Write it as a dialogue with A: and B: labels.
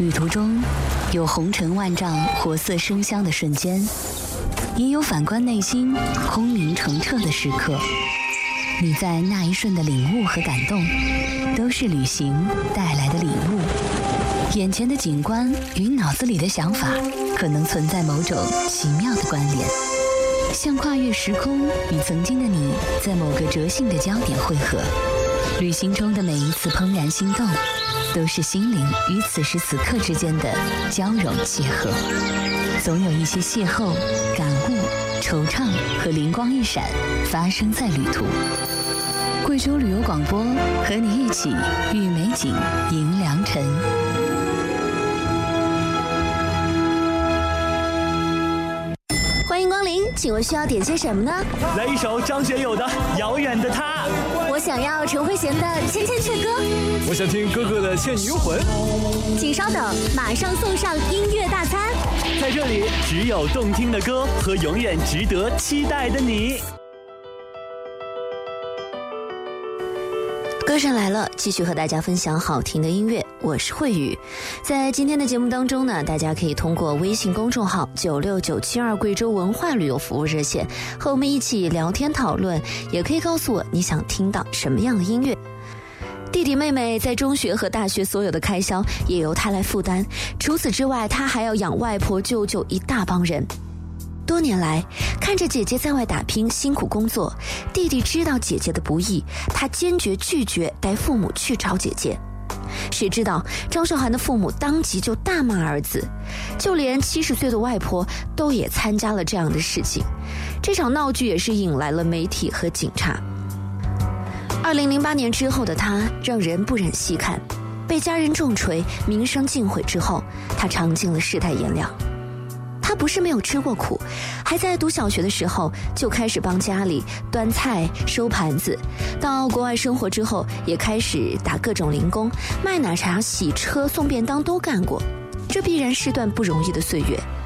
A: 旅途中有红尘万丈、活色生香的瞬间，也有反观内心、空明澄澈的时刻。你在那一瞬的领悟和感动，都是旅行带来的礼物。眼前的景观与脑子里的想法，可能存在某种奇妙的关联，像跨越时空，与曾经的你在某个折性的焦点汇合。旅行中的每一次怦然心动，都是心灵与此时此刻之间的交融邂逅。总有一些邂逅、感悟、惆怅和灵光一闪发生在旅途。贵州旅游广播和你一起遇美景迎良辰。
B: 欢迎光临，请问需要点些什么呢？
C: 来一首张学友的《遥远的他》。
B: 我想要陈慧娴的《千千阙歌》。
C: 我想听哥哥的《倩女幽魂》。
B: 请稍等，马上送上音乐大餐。
C: 在这里，只有动听的歌和永远值得期待的你。
B: 歌声来了，继续和大家分享好听的音乐，我是慧宇。在今天的节目当中呢，大家可以通过微信公众号96972贵州文化旅游服务热线和我们一起聊天讨论，也可以告诉我你想听到什么样的音乐。弟弟妹妹在中学和大学所有的开销也由他来负担，除此之外他还要养外婆舅舅一大帮人。多年来，看着姐姐在外打拼辛苦工作，弟弟知道姐姐的不易，他坚决拒绝带父母去找姐姐。谁知道张韶涵的父母当即就大骂儿子，就连70岁的外婆都也参加了这样的事情。这场闹剧也是引来了媒体和警察。2008年之后的他让人不忍细看，被家人重锤，名声尽毁之后，他尝尽了世态炎凉。他不是没有吃过苦，还在读小学的时候就开始帮家里端菜收盘子，到国外生活之后也开始打各种零工，卖奶茶洗车送便当都干过。这必然是段不容易的岁月，